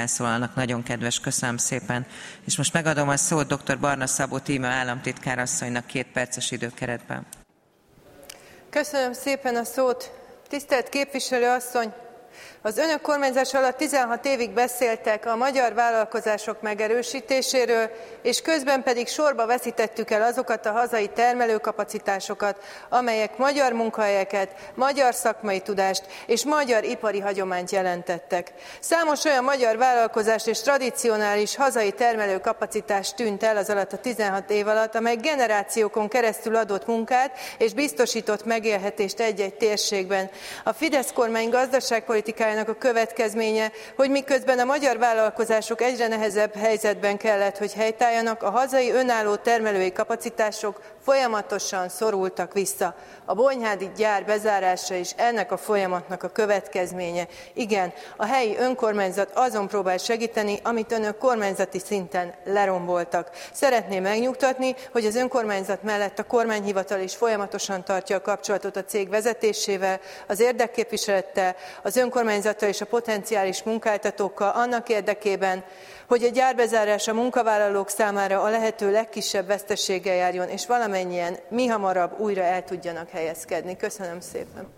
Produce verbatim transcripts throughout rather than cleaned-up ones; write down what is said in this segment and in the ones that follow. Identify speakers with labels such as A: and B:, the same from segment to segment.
A: felszólalnak. Nagyon kedves, köszönöm szépen. És most megadom a szót dr. Barna Szabó Tímea államtitkár asszonynak két perces időkeretben.
B: Köszönöm szépen a szót. Tisztelt képviselő asszony! Az önök kormányzása alatt tizenhat évig beszéltek a magyar vállalkozások megerősítéséről, és közben pedig sorba veszítettük el azokat a hazai termelőkapacitásokat, amelyek magyar munkahelyeket, magyar szakmai tudást és magyar ipari hagyományt jelentettek. Számos olyan magyar vállalkozás és tradicionális hazai termelőkapacitás tűnt el az alatt a tizenhat év alatt, amely generációkon keresztül adott munkát és biztosított megélhetést egy-egy térségben. A Fidesz kormány gazdaságpolitikájának a következménye, hogy miközben a magyar vállalkozások egyre nehezebb helyzetben kellett, hogy helytálljanak, a hazai önálló termelői kapacitások folyamatosan szorultak vissza. A bonyhádi gyár bezárása is ennek a folyamatnak a következménye. Igen, a helyi önkormányzat azon próbál segíteni, amit önök kormányzati szinten leromboltak. Szeretném megnyugtatni, hogy az önkormányzat mellett a kormányhivatal is folyamatosan tartja a kapcsolatot a cég vezetésével, az érdekképviselettel, az önkormányzattal és a potenciális munkáltatókkal annak érdekében, hogy a gyárbezárás a munkavállalók számára a lehető legkisebb veszteséggel járjon, és valamennyien mihamarabb újra el tudjanak helyezkedni. Köszönöm szépen.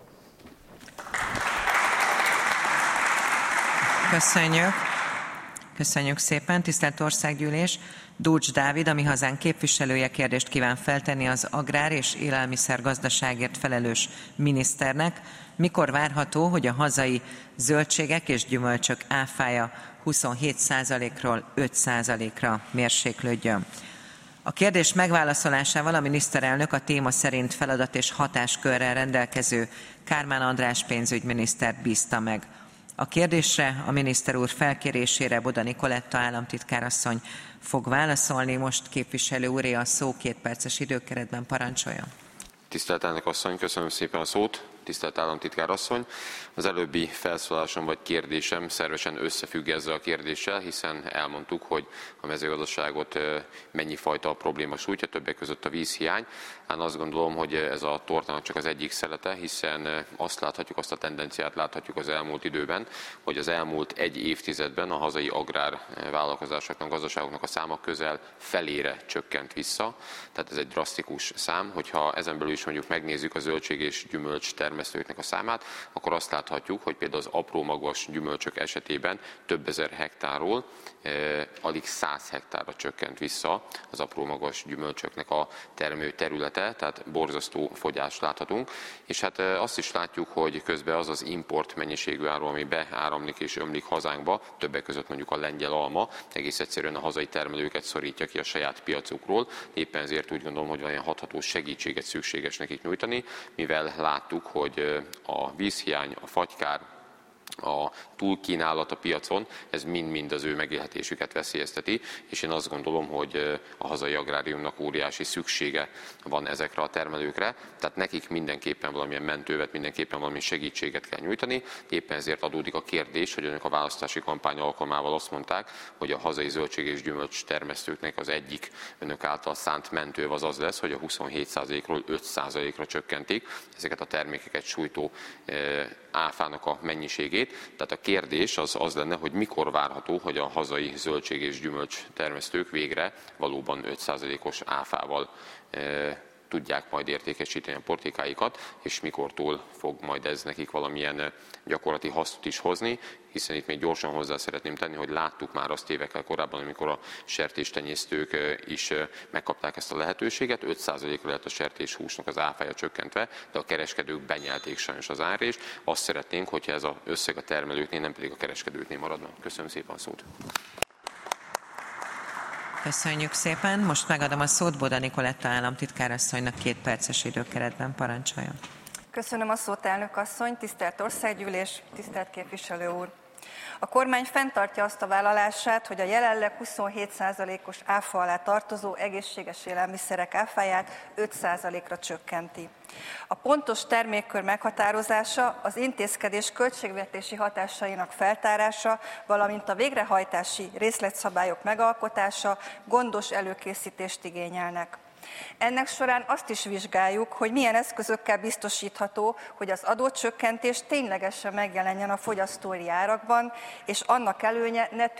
A: Köszönjük. Köszönjük szépen. Tisztelt Országgyűlés! Dúcs Dávid, a Mi Hazánk képviselője kérdést kíván feltenni az agrár- és élelmiszergazdaságért felelős miniszternek. Mikor várható, hogy a hazai zöldségek és gyümölcsök áfája huszonhét százalékról öt százalékra mérséklődjön? A kérdés megválaszolásával a miniszterelnök a téma szerint feladat és hatáskörrel rendelkező Kármán András pénzügyminisztert bízta meg. A kérdésre a miniszter úr felkérésére Boda Nikoletta államtitkárasszony fog válaszolni. Most képviselő úré a szó, két perces időkeretben parancsoljon.
C: Tisztelt elnök asszony, köszönöm szépen a szót. Tisztelt államtitkár asszony, az előbbi felszólalásom vagy kérdésem szervesen összefügg ezzel a kérdéssel, hiszen elmondtuk, hogy a mezőgazdaságot mennyi fajta probléma sújtja, többek között a vízhiány. Én azt gondolom, hogy ez a tortának csak az egyik szelete, hiszen azt láthatjuk, azt a tendenciát láthatjuk az elmúlt időben, hogy az elmúlt egy évtizedben a hazai agrárvállalkozásoknak, gazdaságoknak a száma közel felére csökkent vissza. Tehát ez egy drasztikus szám, hogyha ezen belül is mondjuk megnézzük a zöldség és gyümölcs termesztőknek a számát, akkor azt láthatjuk, hogy például az apró magvas gyümölcsök esetében több ezer hektárról eh, alig száz hektárra csökkent vissza az apró magvas gyümölcsöknek a termő területe, tehát borzasztó fogyást láthatunk, és hát eh, azt is látjuk, hogy közben az az import mennyiségű áru, ami beáramlik és ömlik hazánkba, többek között mondjuk a lengyel alma, egész egyszerűen a hazai termelőket szorítja ki a saját piacukról, éppen ezért úgy gondolom, hogy olyan hathatós segítséget szükséges nekik nyújtani, mivel láttuk, hogy a vízhiány, a fatykár, a túlkínálat a piacon, ez mind-mind az ő megélhetésüket veszélyezteti, és én azt gondolom, hogy a hazai agráriumnak óriási szüksége van ezekre a termelőkre, tehát nekik mindenképpen valamilyen mentővet, mindenképpen valami segítséget kell nyújtani, éppen ezért adódik a kérdés, hogy önök a választási kampány alkalmával azt mondták, hogy a hazai zöldség és gyümölcs termesztőknek az egyik önök által szánt mentő az az lesz, hogy a huszonhét százalékról öt százalékra csökkentik ezeket a termékeket sújtó áfának a mennyiségét. Tehát a kérdés az az lenne, hogy mikor várható, hogy a hazai zöldség és gyümölcs termesztők végre valóban öt százalékos áfával e, tudják majd értékesíteni a portékáikat, és mikortól fog majd ez nekik valamilyen gyakorlati hasznot is hozni, hiszen itt még gyorsan hozzá szeretném tenni, hogy láttuk már azt évekkel korábban, amikor a sertéstenyésztők is megkapták ezt a lehetőséget, öt százalékra lett a sertéshúsnak az áfája csökkentve, de a kereskedők benyelték sajnos az árést. Azt szeretnénk, hogyha ez az összeg a termelőknél, nem pedig a kereskedőknél maradna. Köszönöm szépen a szót.
A: Köszönjük szépen. Most megadom a szót Boda Nikoletta államtitkárasszonynak, két perces időkeretben parancsoljon.
D: Köszönöm a szót, elnök asszony, tisztelt Országgyűlés, tisztelt képviselő úr. A kormány fenntartja azt a vállalását, hogy a jelenleg huszonhét százalékos áfa alá tartozó egészséges élelmiszerek áfáját öt százalékra csökkenti. A pontos termékkör meghatározása, az intézkedés költségvetési hatásainak feltárása, valamint a végrehajtási részletszabályok megalkotása gondos előkészítést igényelnek. Ennek során azt is vizsgáljuk, hogy milyen eszközökkel biztosítható, hogy az adócsökkentés ténylegesen megjelenjen a fogyasztói árakban, és annak előnye ne